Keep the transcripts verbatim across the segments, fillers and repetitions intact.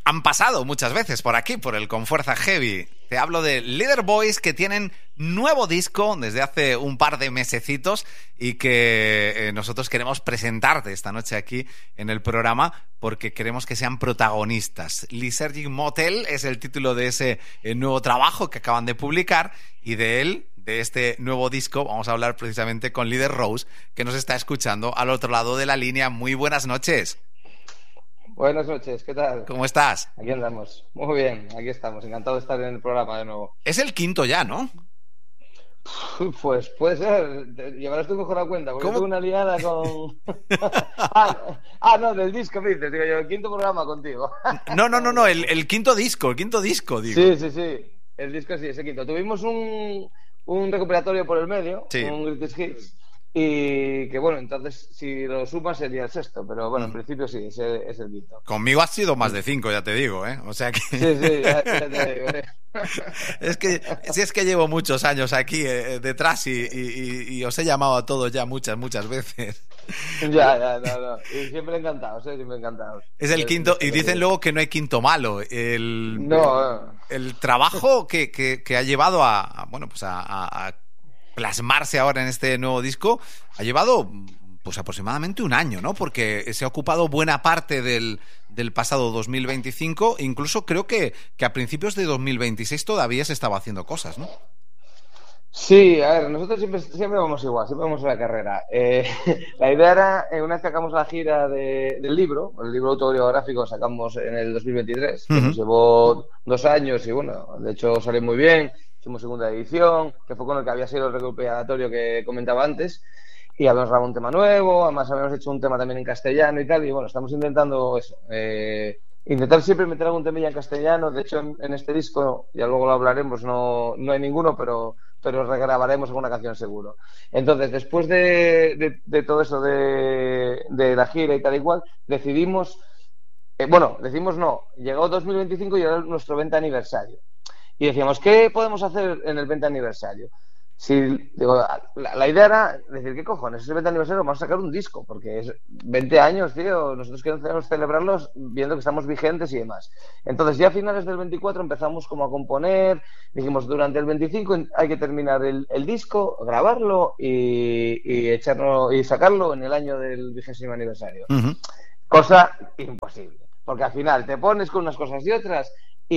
han pasado muchas veces por aquí, por el Con Fuerza Heavy. Te hablo de Leader Boys, que tienen nuevo disco desde hace un par de mesecitos y que eh, nosotros queremos presentarte esta noche aquí en el programa porque queremos que sean protagonistas. Lysergic Motel es el título de ese eh, nuevo trabajo que acaban de publicar, y de él, de este nuevo disco, vamos a hablar precisamente con Líder Rose, que nos está escuchando al otro lado de la línea. Muy buenas noches. Buenas noches, ¿qué tal? ¿Cómo estás? Aquí andamos. Muy bien, aquí estamos. Encantado de estar en el programa de nuevo. Es el quinto ya, ¿no? Pues puede ser. Llevarás tú mejor a cuenta, porque ¿Cómo? tuve una liada con... ah, ah, no, del disco, me dices. Digo yo, el quinto programa contigo. No, no, no, no, el, el quinto disco, el quinto disco, digo. Sí, sí, sí. El disco sí, ese quinto. Tuvimos un, un recuperatorio por el medio, Sí. un Greatest Hits, y que bueno, entonces si lo sumas sería el sexto, pero bueno, en principio sí, es el, es el quinto. Conmigo has sido más de cinco, ya te digo, ¿eh? O sea que... Sí, sí, ya, ya te digo, ¿eh? Es que, si es que llevo muchos años aquí eh, detrás y, y, y os he llamado a todos ya muchas, muchas veces. Ya, ya, no, no. Y siempre encantados, ¿eh? Siempre encantados. Es el quinto, y dicen luego que no hay quinto malo. El, No, el trabajo que, que, que ha llevado a, a bueno, pues a, a, a plasmarse ahora en este nuevo disco ha llevado pues aproximadamente un año, ¿no? Porque se ha ocupado buena parte del, del pasado dos mil veinticinco, incluso creo que, que a principios de dos mil veintiséis todavía se estaba haciendo cosas, ¿no? sí, a ver, nosotros siempre, siempre vamos igual, siempre vamos a la carrera. Eh, la idea era, eh, una vez que sacamos la gira de, del libro, el libro autobiográfico sacamos en el dos mil veintitrés, que Uh-huh. nos llevó dos años y bueno, de hecho salió muy bien, hicimos segunda edición, que fue con el que había sido el recuperatorio que comentaba antes, y habíamos grabado un tema nuevo, además habíamos hecho un tema también en castellano y tal, y bueno, estamos intentando eso, eh, intentar siempre meter algún temilla en castellano. De hecho, en, en este disco, ya luego lo hablaremos, no, no hay ninguno, pero, pero regrabaremos alguna canción seguro. Entonces, después de, de, de todo eso de, de la gira y tal y cual, decidimos, eh, bueno, decimos no, llegó dos mil veinticinco y era nuestro veinte aniversario. Y decíamos, ¿qué podemos hacer en el veinte aniversario? Si, digo, la, la idea era decir, ¿qué cojones? Es el veinte aniversario, vamos a sacar un disco, porque es veinte años, tío, nosotros queremos celebrarlos viendo que estamos vigentes y demás. Entonces, ya a finales del veinticuatro empezamos como a componer, dijimos, durante el veinticinco hay que terminar el, el disco, grabarlo y, y, echarlo, y sacarlo en el año del vigésimo aniversario. Uh-huh. Cosa imposible, porque al final te pones con unas cosas y otras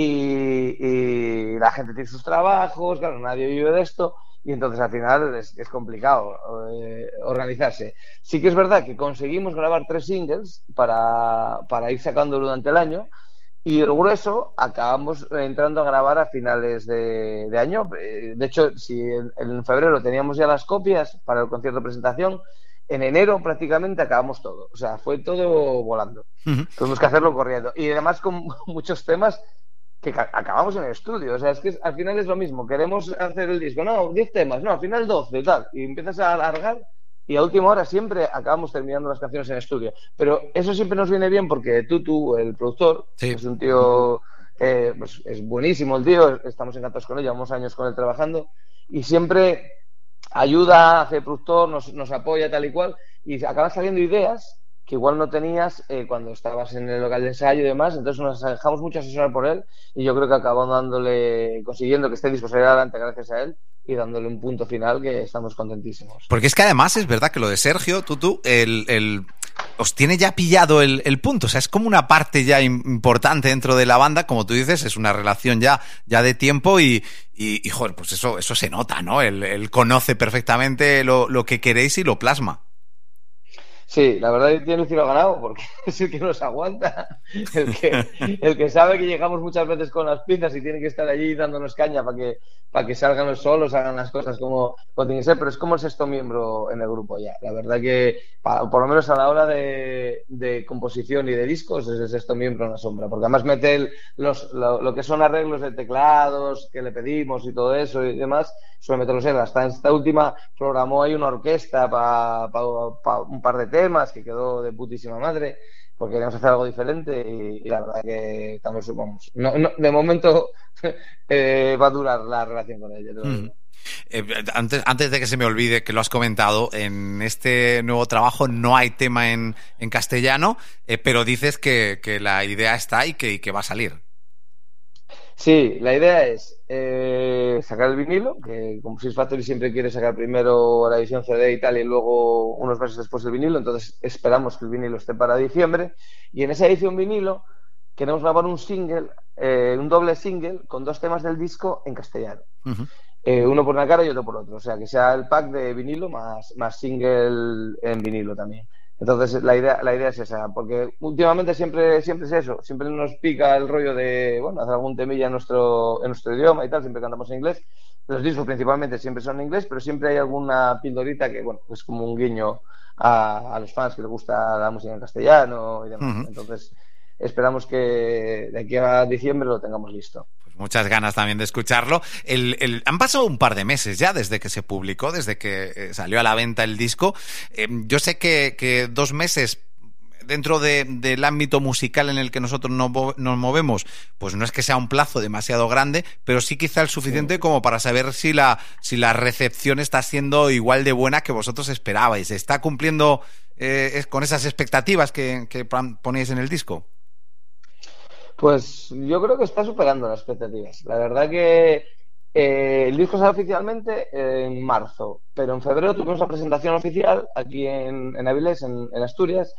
y, y la gente tiene sus trabajos, claro, nadie vive de esto. Y entonces al final es, es complicado eh, organizarse. Sí que es verdad que conseguimos grabar tres singles para, para ir sacando durante el año, y el grueso acabamos entrando a grabar a finales de, de año. De hecho, si en, en febrero teníamos ya las copias para el concierto de presentación, en enero prácticamente acabamos todo. O sea, fue todo volando. Uh-huh. Tuvimos que hacerlo corriendo. Y además con muchos temas que acabamos en el estudio. O sea, es que al final es lo mismo. Queremos hacer el disco, no, diez temas, no, al final doce y tal. Y empiezas a alargar y a última hora siempre acabamos terminando las canciones en estudio. Pero eso siempre nos viene bien porque Tutu, el productor, sí, es un tío, eh, pues es buenísimo el tío, estamos encantados con él, llevamos años con él trabajando y siempre ayuda, hace productor, nos, nos apoya tal y cual, y acaban saliendo ideas que igual no tenías eh, cuando estabas en el local de ensayo y demás. Entonces nos dejamos mucho asesorar por él y yo creo que acabamos dándole, consiguiendo que este disco saliera adelante gracias a él y dándole un punto final que estamos contentísimos. Porque es que además es verdad que lo de Sergio, Tutu, el, el, os tiene ya pillado el, el punto. O sea, es como una parte ya importante dentro de la banda, como tú dices, es una relación ya, ya de tiempo y, y, y joder, pues eso, eso se nota, ¿no? Él, él conoce perfectamente lo, lo que queréis y lo plasma. Sí, la verdad tiene un cielo ganado porque es el que nos aguanta, el que, el que sabe que llegamos muchas veces con las pinzas y tiene que estar allí dándonos caña para que, para que salgan los solos, hagan las cosas como, como tienen que ser, pero es como el sexto miembro en el grupo ya. La verdad que, para, por lo menos a la hora de, de composición y de discos, es el sexto miembro en la sombra, porque además mete el, los, lo, lo que son arreglos de teclados que le pedimos y todo eso y demás, suele meterlos él. Hasta en esta última programó ahí una orquesta para pa, pa un par de temas que quedó de putísima madre. porque queremos hacer algo diferente y, y la verdad que estamos, vamos, no, no, de momento eh, va a durar la relación con ella. Mm. Eh, antes, antes de que se me olvide, que lo has comentado, en este nuevo trabajo no hay tema en, en castellano, eh, pero dices que, que la idea está y que, y que va a salir. Sí, la idea es eh, sacar el vinilo, que como Six Factory siempre quiere sacar primero la edición C D y tal, y luego unos meses después el vinilo, entonces esperamos que el vinilo esté para diciembre, y en esa edición vinilo queremos grabar un single, eh, un doble single con dos temas del disco en castellano. Uh-huh. Eh, uno por una cara y otro por otro, o sea, que sea el pack de vinilo más, más single en vinilo también. Entonces la idea, la idea es esa, porque últimamente siempre, siempre es eso, siempre nos pica el rollo de, bueno, hacer algún temilla en nuestro, en nuestro idioma y tal, siempre cantamos en inglés. Los discos principalmente siempre son en inglés, pero siempre hay alguna pildorita que, bueno, es como un guiño a, a los fans que les gusta la música en castellano y demás. Uh-huh. Entonces esperamos que de aquí a diciembre lo tengamos listo. Muchas ganas también de escucharlo. El, el, han pasado un par de meses ya desde que se publicó, desde que eh, salió a la venta el disco. Eh, yo sé que, que dos meses dentro de, del ámbito musical en el que nosotros nos, nos movemos, pues no es que sea un plazo demasiado grande, pero sí quizá el suficiente sí. como para saber si la, si la recepción está siendo igual de buena que vosotros esperabais. ¿Está cumpliendo eh, con esas expectativas que, que ponéis en el disco? Pues yo creo que está superando las expectativas. La verdad que eh, el disco sale oficialmente en marzo, pero en febrero tuvimos la presentación oficial aquí en, en Avilés, en, en Asturias,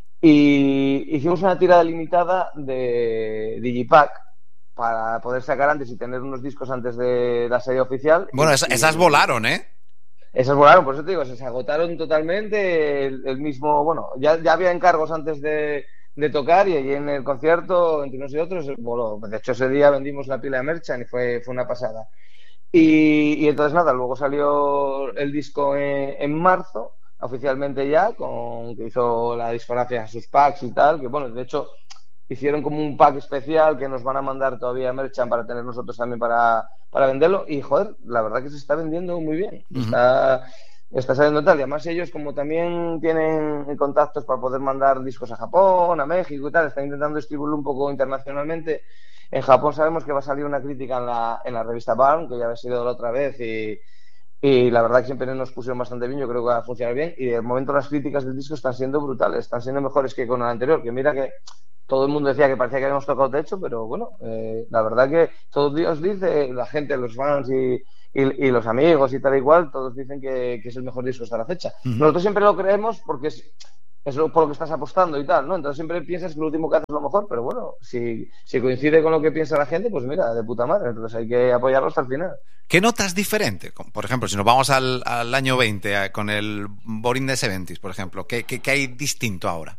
y hicimos una tirada limitada de Digipack para poder sacar antes y tener unos discos antes de la serie oficial. Bueno, y, esas, esas volaron, ¿eh? Esas volaron, por eso te digo, se agotaron totalmente. El, el mismo, bueno, ya, ya había encargos antes de... de tocar y allí en el concierto entre unos y otros voló. De hecho ese día vendimos la pila de merchan y fue, fue una pasada y, y entonces nada, luego salió el disco en, en marzo oficialmente ya, con que hizo la discografía sus packs y tal, que bueno, de hecho hicieron como un pack especial que nos van a mandar todavía merchan para tener nosotros también para, para venderlo y joder, la verdad que se está vendiendo muy bien. Uh-huh. Está Está saliendo tal, y además ellos como también tienen contactos para poder mandar discos a Japón, a México y tal, están intentando distribuirlo un poco internacionalmente. En Japón sabemos que va a salir una crítica en la, en la revista Bang, que ya había sido la otra vez, y, y la verdad que siempre nos pusieron bastante bien, yo creo que va a funcionar bien, y de momento las críticas del disco están siendo brutales, están siendo mejores que con el anterior, que mira que todo el mundo decía que parecía que habíamos tocado techo, pero bueno, eh, la verdad que todos Dios dice, la gente, los fans y... Y, y los amigos y tal y cual, todos dicen que, que es el mejor disco hasta la fecha. Uh-huh. Nosotros siempre lo creemos porque es, es lo, por lo que estás apostando y tal, ¿no? Entonces siempre piensas que lo último que haces es lo mejor, pero bueno, si, si coincide con lo que piensa la gente, pues mira, de puta madre. Entonces hay que apoyarlo hasta el final. ¿Qué notas diferente? Por ejemplo, si nos vamos al, al año veinte, con el Born in the setenta, por ejemplo, ¿qué, qué, qué hay distinto ahora?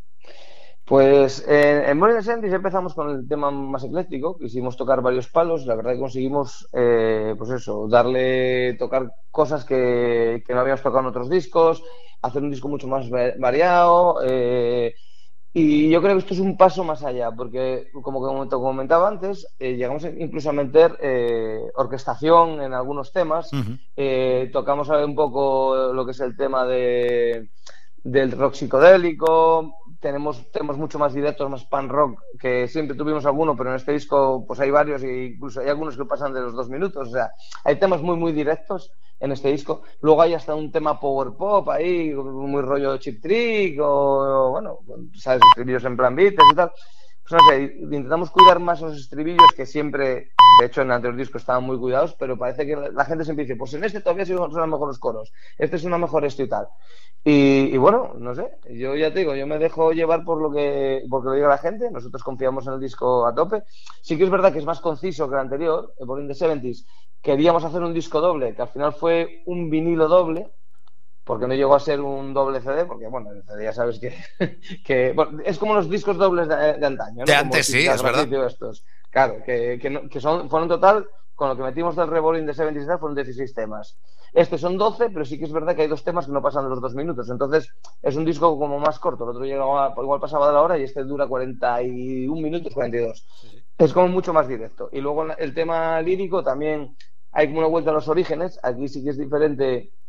Pues en, en Born in the setenta empezamos con el tema más ecléctico, quisimos tocar varios palos, la verdad que conseguimos, eh, pues eso, darle, tocar cosas que, que no habíamos tocado en otros discos, hacer un disco mucho más variado, eh, y yo creo que esto es un paso más allá, porque como comentaba antes, eh, llegamos incluso a meter eh, orquestación en algunos temas, uh-huh. eh, tocamos un poco lo que es el tema de, del rock psicodélico. Tenemos temas mucho más directos, más punk rock, que siempre tuvimos alguno, pero en este disco pues hay varios e incluso hay algunos que pasan de los dos minutos. O sea, hay temas muy, muy directos en este disco. Luego hay hasta un tema power pop ahí, muy rollo chip trick, o, bueno, sabes, estribillos en plan beats y tal. Pues no sé, intentamos cuidar más los estribillos, que siempre, de hecho en el anterior disco estaban muy cuidados, pero parece que la gente siempre dice, pues en este todavía son mejor los coros, este es una mejor esto y tal. Y, y bueno, no sé, yo ya te digo, yo me dejo llevar por lo que, por lo que diga la gente, nosotros confiamos en el disco a tope. Sí que es verdad que es más conciso que el anterior, el Born in the setenta. Queríamos hacer un disco doble, que al final fue un vinilo doble, porque no llegó a ser un doble C D, porque bueno, el C D ya sabes que, que bueno, es como los discos dobles de, de antaño, ¿no? De antes, sí, es verdad. Estos. Claro, que, que, no, que son, fueron en total, con lo que metimos del Reborn in the setenta fueron dieciséis temas. Estos son doce, pero sí que es verdad que hay dos temas que no pasan de los dos minutos, entonces es un disco como más corto, el otro llegaba, igual pasaba de la hora y este dura cuarenta y un minutos, cuarenta y dos. Sí, sí. Es como mucho más directo. Y luego el tema lírico también hay como una vuelta a los orígenes, aquí sí que es diferente.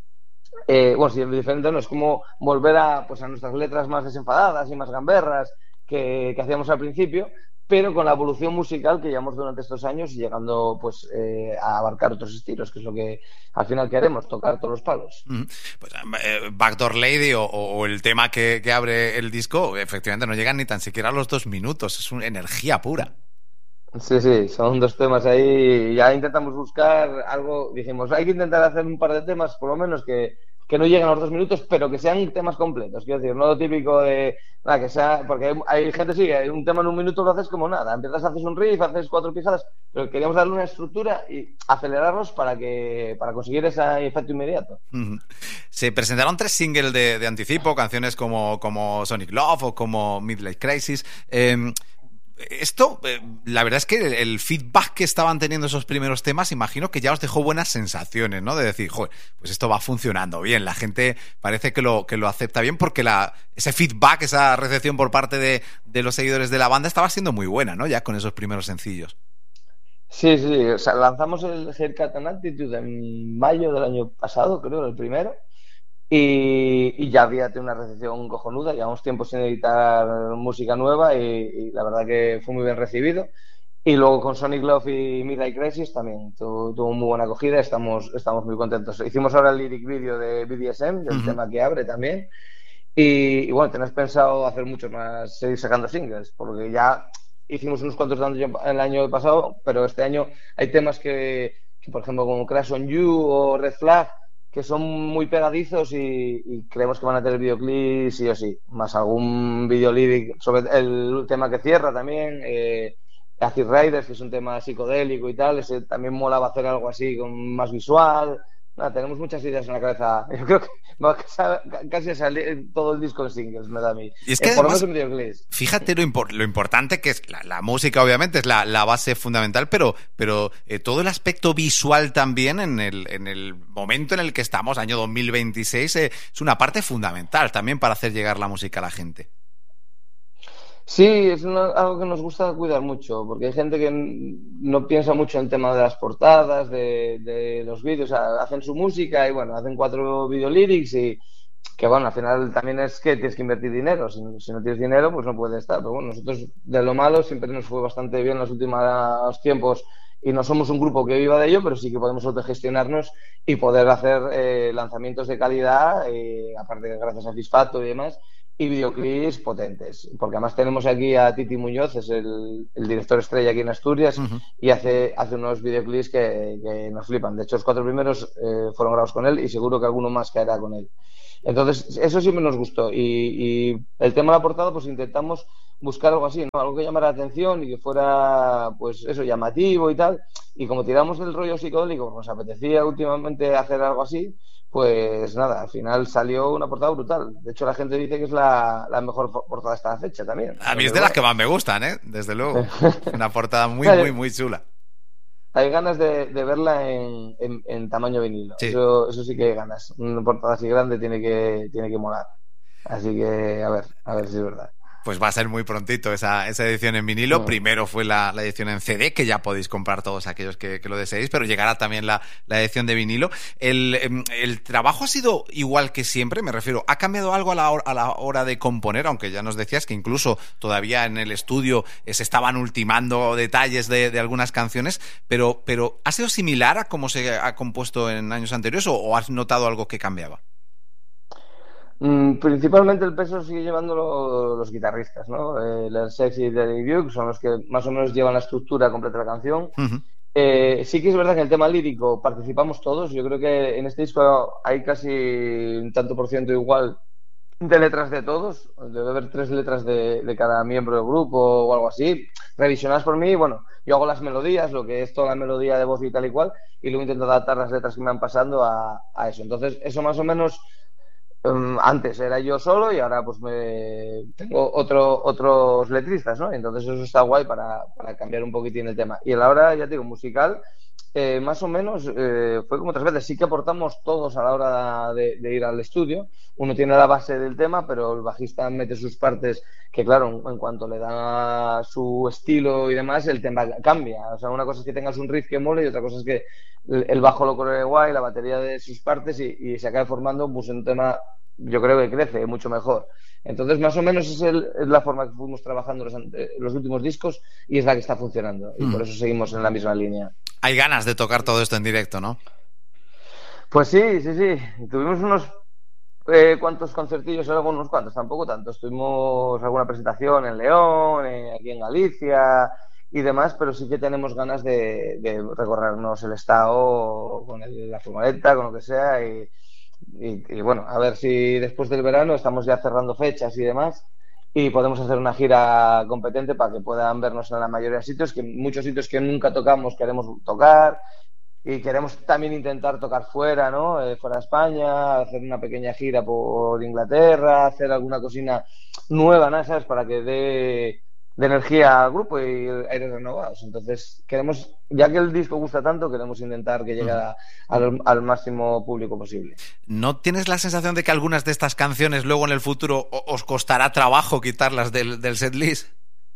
Eh, bueno, sí, diferente no, es como volver a, pues, a nuestras letras más desenfadadas y más gamberras que, que hacíamos al principio, pero con la evolución musical que llevamos durante estos años y llegando pues eh, a abarcar otros estilos, que es lo que al final queremos, tocar todos los palos. Mm. Pues, eh, Backdoor Lady o, o el tema que, que abre el disco, efectivamente no llegan ni tan siquiera a los dos minutos, es una energía pura. Sí, sí, son dos temas ahí. Ya intentamos buscar algo. Dijimos, hay que intentar hacer un par de temas, por lo menos, que, que no lleguen a los dos minutos, pero que sean temas completos. Quiero decir, no lo típico de. Nada, que sea. Porque hay, hay gente, sí, que un tema en un minuto lo haces como nada. Empiezas, haces un riff, haces cuatro pijadas, pero queríamos darle una estructura y acelerarlos para que para conseguir ese efecto inmediato. Uh-huh. Se presentaron tres singles de, de anticipo, canciones como, como Sonic Love o como Midlife Crisis. Eh, Esto, eh, la verdad es que el, el feedback que estaban teniendo esos primeros temas, imagino que ya os dejó buenas sensaciones, ¿no? De decir, joder, pues esto va funcionando bien, la gente parece que lo, que lo acepta bien porque la, ese feedback, esa recepción por parte de, de los seguidores de la banda estaba siendo muy buena, ¿no? Ya con esos primeros sencillos. Sí, sí, o sea, lanzamos el Haircut and Attitude en mayo del año pasado, creo, el primero. Y, y ya había tenido una recepción cojonuda, llevamos tiempo sin editar música nueva y, y la verdad que fue muy bien recibido. Y luego con Sonic Love y Midnight Crisis también tuvo, tuvo muy buena acogida, estamos, estamos muy contentos. Hicimos ahora el lyric video de B D S M, del Uh-huh. tema que abre también. Y, y bueno, tenés pensado hacer muchos más, seguir sacando singles, porque ya hicimos unos cuantos el año pasado, pero este año hay temas que, que por ejemplo, como Crash on You o Red Flag, que son muy pegadizos y, y creemos que van a tener videoclip sí o sí, más algún video lyric sobre el tema que cierra también, eh, Acid Riders, que es un tema psicodélico y tal, ese también molaba hacer algo así con más visual. Nada, tenemos muchas ideas en la cabeza. Yo creo que va a casi a salir todo el disco en singles, me da a mí. Y es que eh, por lo además, menos en videoclips. fíjate lo, impor lo importante que es la, la música, obviamente, es la, la base fundamental, pero, pero eh, todo el aspecto visual también en el, en el momento en el que estamos, año dos mil veintiséis, eh, es una parte fundamental también para hacer llegar la música a la gente. Sí, es una, algo que nos gusta cuidar mucho, porque hay gente que n- no piensa mucho en el tema de las portadas, de, de los vídeos, o sea, hacen su música y bueno, hacen cuatro videolyrics y que bueno, al final también es que tienes que invertir dinero, si, si no tienes dinero pues no puedes estar, pero bueno, nosotros de lo malo siempre nos fue bastante bien en los últimos tiempos y no somos un grupo que viva de ello, pero sí que podemos autogestionarnos y poder hacer eh, lanzamientos de calidad, eh, aparte gracias a Fisfato y demás y videoclips potentes, porque además tenemos aquí a Titi Muñoz, es el, el director estrella aquí en Asturias, Uh-huh. y hace, hace unos videoclips que, que nos flipan. De hecho, los cuatro primeros eh, fueron grabados con él y seguro que alguno más caerá con él. Entonces, eso siempre nos gustó. Y, y el tema de la portada, pues intentamos buscar algo así, ¿no? Algo que llamara la atención y que fuera, pues eso, llamativo y tal. Y como tiramos del rollo psicodélico, nos apetecía últimamente hacer algo así, pues nada, al final salió una portada brutal. De hecho, la gente dice que es la, la mejor portada hasta la fecha también. A mí es Entonces, de las bueno. que más me gustan, ¿eh? Desde luego. Una portada muy, Claro, muy, muy chula. hay ganas de, de verla en, en, en tamaño vinilo. Sí. Eso, eso sí que hay ganas. Una portada así grande tiene que, tiene que molar. Así que, a ver, a ver si es verdad. Pues va a ser muy prontito esa, esa edición en vinilo. Mm. Primero fue la, la edición en C D, que ya podéis comprar todos aquellos que, que lo deseéis, pero llegará también la, la edición de vinilo. El, em, el trabajo ha sido igual que siempre, me refiero, ¿ha cambiado algo a la, hora, a la hora de componer? Aunque ya nos decías que incluso todavía en el estudio eh, se estaban ultimando detalles de, de algunas canciones, pero, pero ¿ha sido similar a cómo se ha compuesto en años anteriores o, o has notado algo que cambiaba? Mm, principalmente el peso sigue llevando los guitarristas, ¿no? Eh, el Sex y Daddy Duke son los que más o menos llevan la estructura completa de la canción. Uh-huh. Eh, sí que es verdad que en el tema lírico participamos todos. Yo creo que en este disco hay casi un tanto por ciento igual de letras de todos. Debe haber tres letras de, de cada miembro del grupo o algo así, revisionadas por mí. Bueno, yo hago las melodías, lo que es toda la melodía de voz y tal y cual, y luego intento adaptar las letras que me van pasando a, a eso. Entonces, eso más o menos. Um, antes era yo solo y ahora pues me tengo otro, otros letristas, ¿no? Entonces eso está guay para, para cambiar un poquitín el tema. Y a la hora, ya te digo, musical, eh, más o menos eh, fue como otras veces. Sí que aportamos todos a la hora de, de ir al estudio. Uno tiene la base del tema, pero el bajista mete sus partes que, claro, en, en cuanto le da su estilo y demás, el tema cambia. O sea, una cosa es que tengas un riff que mole y otra cosa es que el, el bajo lo corre guay, la batería de sus partes y, y se acabe formando pues, un tema, yo creo que crece mucho mejor. Entonces, más o menos es, el, es la forma que fuimos trabajando los, los últimos discos y es la que está funcionando. Y mm. por eso seguimos en la misma línea. Hay ganas de tocar todo esto en directo, ¿no? Pues sí, sí, sí. Tuvimos unos eh, cuantos concertillos, algunos cuantos, tampoco tantos. Tuvimos alguna presentación en León, eh, aquí en Galicia y demás, pero sí que tenemos ganas de, de recorrernos el estado con el, la furgoneta, con lo que sea y... Y, y bueno, a ver si después del verano estamos ya cerrando fechas y demás y podemos hacer una gira competente para que puedan vernos en la mayoría de sitios, que muchos sitios que nunca tocamos queremos tocar y queremos también intentar tocar fuera, ¿no? Eh, fuera de España, hacer una pequeña gira por Inglaterra, hacer alguna cocina nueva, ¿no? ¿Sabes? Para que dé de energía al grupo y aires renovados. Entonces, queremos, ya que el disco gusta tanto, queremos intentar que llegue a, al, al máximo público posible. ¿No tienes la sensación de que algunas de estas canciones luego en el futuro os costará trabajo quitarlas del, del setlist?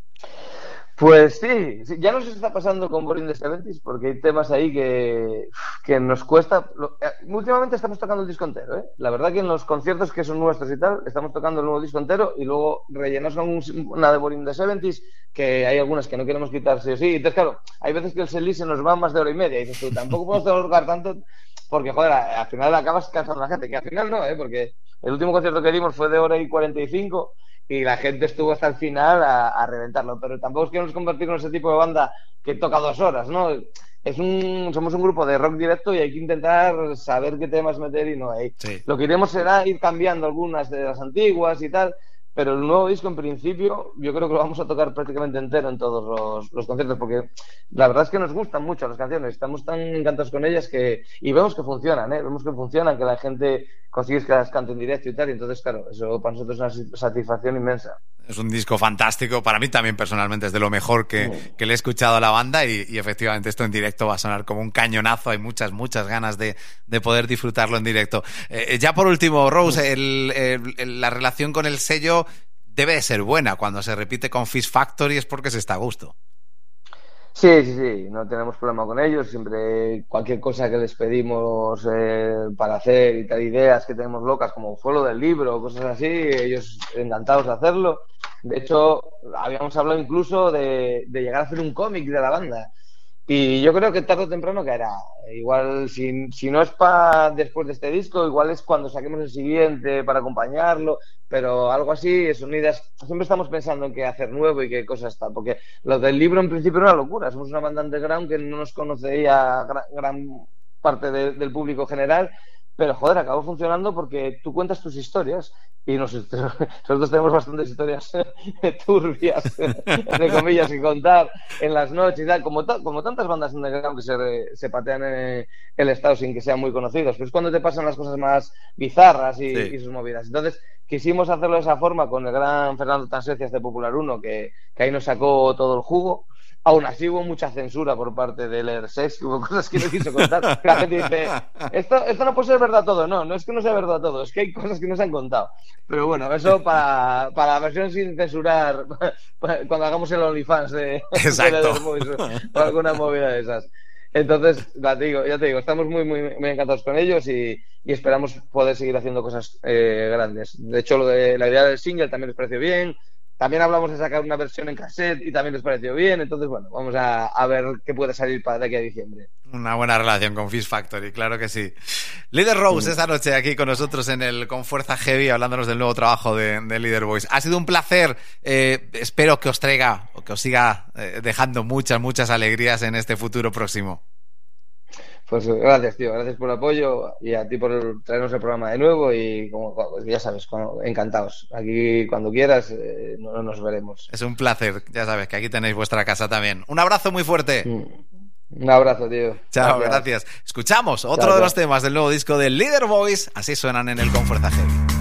Pues sí, sí, ya nos está pasando con Born in the seventies porque hay temas ahí que, que nos cuesta. Lo, eh, últimamente estamos tocando el disco entero, ¿eh? La verdad que en los conciertos que son nuestros y tal, estamos tocando el nuevo disco entero y luego rellenamos un, una de Born in the seventies que hay algunas que no queremos quitar sí o sí. Entonces, claro, hay veces que el setlist se nos va más de hora y media y dices tú, tampoco podemos tocar tanto porque, joder, al final acabas cansando a la gente, que al final no, ¿eh? Porque el último concierto que dimos fue de hora y cuarenta y cinco y la gente estuvo hasta el final a, a reventarlo, pero tampoco queremos convertirnos en ese tipo de banda que toca dos horas, ¿no? Es un, somos un grupo de rock directo y hay que intentar saber qué temas meter y no hay. Sí. Lo que iremos será ir cambiando algunas de las antiguas y tal, pero el nuevo disco en principio yo creo que lo vamos a tocar prácticamente entero en todos los, los conciertos porque la verdad es que nos gustan mucho las canciones, estamos tan encantados con ellas que y vemos que funcionan, ¿eh? Vemos que funcionan, que la gente consigue que las cante en directo y tal, y entonces claro, eso para nosotros es una satisfacción inmensa. Es un disco fantástico, para mí también personalmente es de lo mejor que, sí. que le he escuchado a la banda y, y efectivamente esto en directo va a sonar como un cañonazo, hay muchas, muchas ganas de, de poder disfrutarlo en directo. Eh, ya por último, Rose, el, el, el, la relación con el sello debe de ser buena, cuando se repite con Fish Factory es porque se está a gusto. Sí, sí, sí, no tenemos problema con ellos, siempre cualquier cosa que les pedimos eh, para hacer y tal, ideas que tenemos locas, como fue lo del libro, cosas así, ellos encantados de hacerlo. De hecho, habíamos hablado incluso de, de llegar a hacer un cómic de la banda. Y yo creo que tarde o temprano caerá. Igual, si, si no es para después de este disco, igual es cuando saquemos el siguiente para acompañarlo, pero algo así, son ideas. Siempre estamos pensando en qué hacer nuevo y qué cosas está, porque lo del libro en principio era una locura. Somos una banda underground que no nos conocería gran, gran parte de, del público general, pero joder, acabó funcionando porque tú cuentas tus historias y nosotros, nosotros tenemos bastantes historias turbias, entre comillas, que contar en las noches y tal, como, como tantas bandas underground que se, se patean en el estado sin que sean muy conocidos, pues cuando te pasan las cosas más bizarras y, sí. y sus movidas. Entonces quisimos hacerlo de esa forma con el gran Fernando Tansecias de Popular uno, que, que ahí nos sacó todo el jugo. Aún así hubo mucha censura por parte del Airsex, hubo cosas que no quiso contar. La gente dice, esto, esto no puede ser verdad todo. No, no es que no sea verdad todo, es que hay cosas que no se han contado. Pero bueno, eso para, para la versión sin censurar, cuando hagamos el OnlyFans de, de Boys, o alguna movida de esas. Entonces, ya te digo, ya te digo, estamos muy, muy, muy encantados con ellos y, y esperamos poder seguir haciendo cosas eh, grandes. De hecho, lo de la idea del single también les pareció bien. También hablamos de sacar una versión en cassette y también les pareció bien. Entonces, bueno, vamos a, a ver qué puede salir para de aquí a diciembre. Una buena relación con Fish Factory, claro que sí. Leader Rose, mm. esta noche aquí con nosotros en el Con Fuerza Heavy, hablándonos del nuevo trabajo de, de Leader Boys. Ha sido un placer. Eh, espero que os traiga o que os siga eh, dejando muchas, muchas alegrías en este futuro próximo. Pues gracias, tío, gracias por el apoyo y a ti por traernos el programa de nuevo y como ya sabes, encantados. Aquí cuando quieras eh, no nos veremos. Es un placer, ya sabes que aquí tenéis vuestra casa también. Un abrazo muy fuerte. Un abrazo, tío. Chao, gracias. gracias. Escuchamos otro Chao, de los temas del nuevo disco de Leader Boys. Así suenan en el Con Fuerza Heavy.